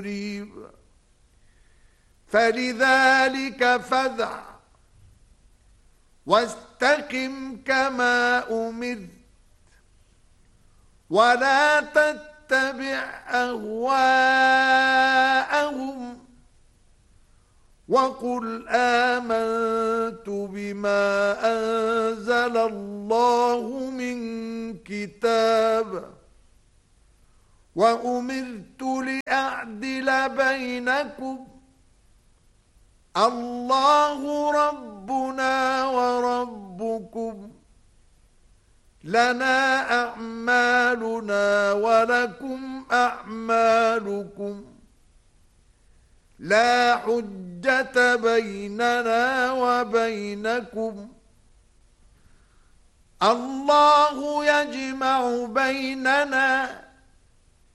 مريب فلذلك فادع واستقم كما أمرت ولا تتبع أهواءهم وقل آمنت بما أنزل الله من كتاب وأمرت لأعدل بينكم الله ربنا وربكم لنا أعمالنا ولكم أعمالكم لا حجة بيننا وبينكم الله يجمع بيننا